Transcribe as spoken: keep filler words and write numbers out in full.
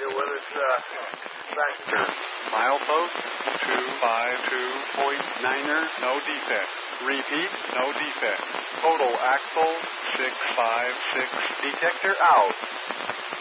Yeah, well, it's, uh, back. Milepost two five two point niner, no defect. Repeat, no defect. Total axle six five six. Detector out.